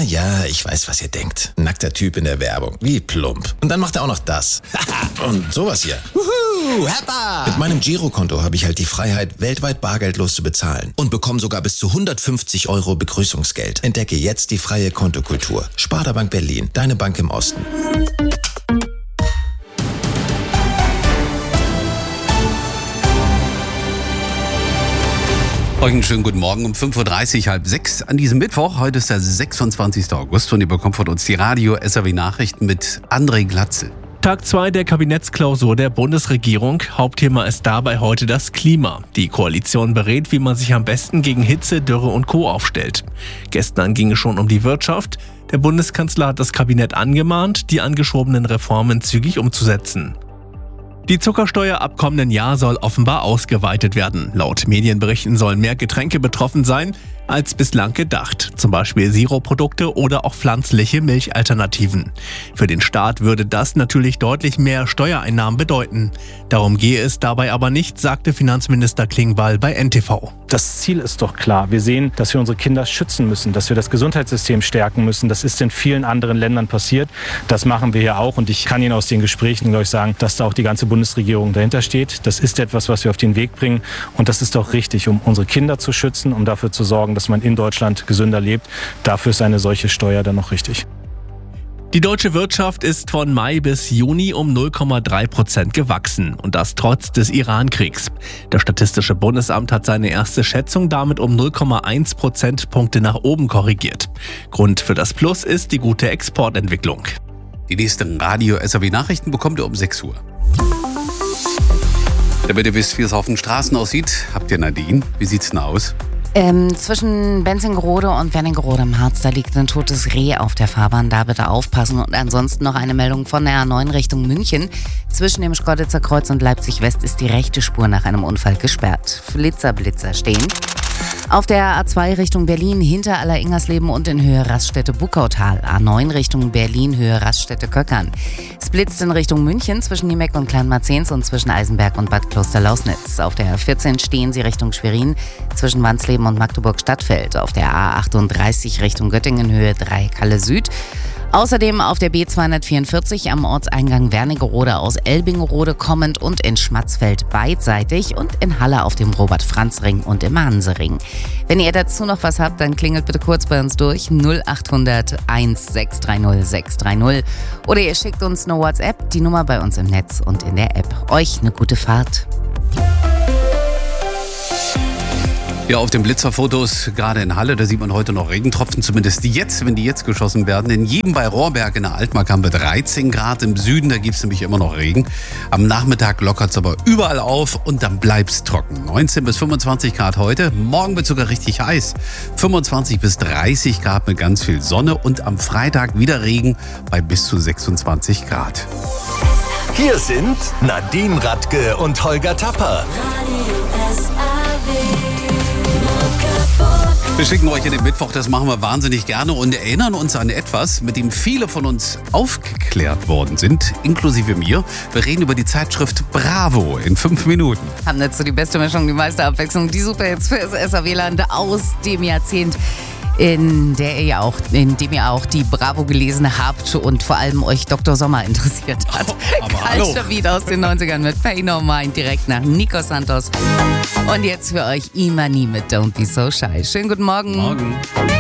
Ja, ich weiß, was ihr denkt. Nackter Typ in der Werbung. Wie plump. Und dann macht er auch noch das. Und sowas hier. Wuhu, Heppa! Mit meinem Girokonto habe ich halt die Freiheit, weltweit bargeldlos zu bezahlen. Und bekomme sogar bis zu 150 € Begrüßungsgeld. Entdecke jetzt die freie Kontokultur. Sparda Bank Berlin, deine Bank im Osten. Euch einen schönen guten Morgen um 5.30 Uhr, 5:30 an diesem Mittwoch. Heute ist der 26. August und ihr bekommt von uns die Radio-SAW-Nachrichten mit André Glatzel. Tag 2 der Kabinettsklausur der Bundesregierung. Hauptthema ist dabei heute das Klima. Die Koalition berät, wie man sich am besten gegen Hitze, Dürre und Co. aufstellt. Gestern ging es schon um die Wirtschaft. Der Bundeskanzler hat das Kabinett angemahnt, die angeschobenen Reformen zügig umzusetzen. Die Zuckersteuer ab kommenden Jahr soll offenbar ausgeweitet werden. Laut Medienberichten sollen mehr Getränke betroffen sein als bislang gedacht. Zum Beispiel Sirupprodukte oder auch pflanzliche Milchalternativen. Für den Staat würde das natürlich deutlich mehr Steuereinnahmen bedeuten. Darum gehe es dabei aber nicht, sagte Finanzminister Klingbeil bei NTV. Das Ziel ist doch klar. Wir sehen, dass wir unsere Kinder schützen müssen, dass wir das Gesundheitssystem stärken müssen. Das ist in vielen anderen Ländern passiert. Das machen wir hier auch. Und ich kann Ihnen aus den Gesprächen, glaube ich, sagen, dass da auch die ganze Bundesregierung dahinter steht. Das ist etwas, was wir auf den Weg bringen. Und das ist auch richtig, um unsere Kinder zu schützen, um dafür zu sorgen, dass man in Deutschland gesünder lebt. Dafür ist eine solche Steuer dann noch richtig. Die deutsche Wirtschaft ist von Mai bis Juni um 0,3% gewachsen und das trotz des Iran-Kriegs. Das Statistische Bundesamt hat seine erste Schätzung damit um 0,1 Prozentpunkte nach oben korrigiert. Grund für das Plus ist die gute Exportentwicklung. Die nächsten Radio-SAW-Nachrichten bekommt ihr um 6 Uhr. Damit ihr wisst, wie es auf den Straßen aussieht, habt ihr Nadine. Wie sieht's denn aus? Zwischen Benzingerode und Wernigerode im Harz, da liegt ein totes Reh auf der Fahrbahn, da bitte aufpassen. Und ansonsten noch eine Meldung von der A9 Richtung München. Zwischen dem Schkeuditzer Kreuz und Leipzig West ist die rechte Spur nach einem Unfall gesperrt. Blitzer stehen. Auf der A2 Richtung Berlin hinter Aller-Ingersleben und in Höhe Raststätte Buckautal. A9 Richtung Berlin Höhe Raststätte Köckern. Es blitzt in Richtung München zwischen Niemeck und Kleinmarzens und zwischen Eisenberg und Bad Kloster-Lausnitz. Auf der A14 stehen sie Richtung Schwerin zwischen Wansleben und Magdeburg-Stadtfeld. Auf der A38 Richtung Göttingen Höhe 3 Kalle Süd. Außerdem auf der B244 am Ortseingang Wernigerode aus Elbingerode kommend und in Schmatzfeld beidseitig und in Halle auf dem Robert-Franz-Ring und im Hansering. Wenn ihr dazu noch was habt, dann klingelt bitte kurz bei uns durch 0800 1630 630 oder ihr schickt uns eine WhatsApp, die Nummer bei uns im Netz und in der App. Euch eine gute Fahrt. Ja, auf den Blitzerfotos, gerade in Halle, da sieht man heute noch Regentropfen, zumindest jetzt, wenn die jetzt geschossen werden. In jedem bei Rohrberg in der Altmark haben wir 13 Grad im Süden, da gibt es nämlich immer noch Regen. Am Nachmittag lockert es aber überall auf und dann bleibt es trocken. 19 bis 25 Grad heute, morgen wird sogar richtig heiß. 25 bis 30 Grad mit ganz viel Sonne und am Freitag wieder Regen bei bis zu 26 Grad. Hier sind Nadine Radke und Holger Tapper. Wir schicken euch in den Mittwoch, das machen wir wahnsinnig gerne und erinnern uns an etwas, mit dem viele von uns aufgeklärt worden sind, inklusive mir. Wir reden über die Zeitschrift Bravo in 5 Minuten. Haben nicht so die beste Mischung, die meiste Abwechslung, die super jetzt für das SAW-Land aus dem Jahrzehnt, in dem ihr auch die Bravo gelesen habt und vor allem euch Dr. Sommer interessiert hat. Kaltstabil aus den 90ern mit Pay No Mind direkt nach Nico Santos. Und jetzt für euch Imani mit Don't Be So Shy. Schönen guten Morgen. Morgen.